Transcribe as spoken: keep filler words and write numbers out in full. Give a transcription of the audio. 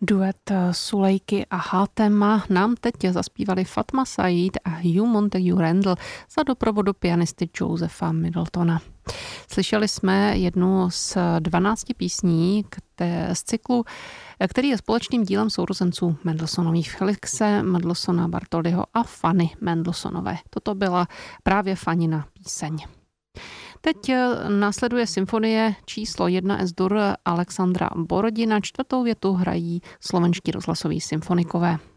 Duet Sulejky a Hátema nám teď zaspívali Fatma Said a Hugh Montague Randall za doprovodu pianisty Josepha Middletona. Slyšeli jsme jednu z dvanácti písní z cyklu, který je společným dílem sourozenců Mendelsonových, Felixe Mendelssohna Bartholdyho a Fanny Mendelssohnové. Toto byla právě Fanina píseň. Teď následuje symfonie číslo jedna Es-dur Alexandra Borodina. Čtvrtou větu hrají slovenští rozhlasoví symfonikové.